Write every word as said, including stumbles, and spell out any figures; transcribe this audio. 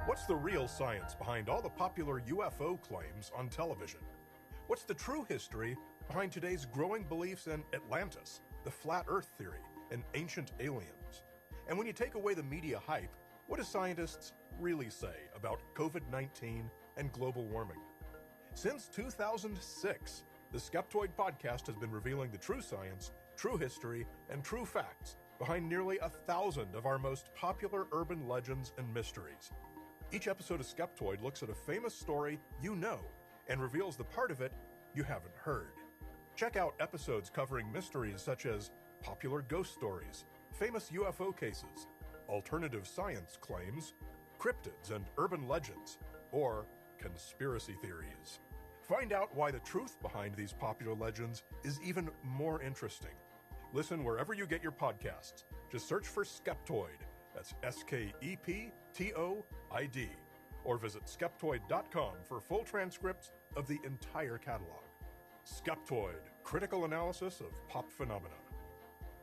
What's the real science behind all the popular U F O claims on television? What's the true history behind today's growing beliefs in Atlantis, the flat earth theory, and ancient aliens? And when you take away the media hype, what do scientists really say about COVID nineteen and global warming? Since two thousand six, the Skeptoid podcast has been revealing the true science, true history, and true facts behind nearly a thousand of our most popular urban legends and mysteries. Each episode of Skeptoid looks at a famous story you know and reveals the part of it you haven't heard. Check out episodes covering mysteries such as popular ghost stories, famous U F O cases, alternative science claims, cryptids and urban legends, or conspiracy theories. Find out why the truth behind these popular legends is even more interesting. Listen wherever you get your podcasts. Just search for Skeptoid. That's S K E P T O I D. Or visit skeptoid dot com for full transcripts of the entire catalog. Skeptoid, critical analysis of pop phenomena.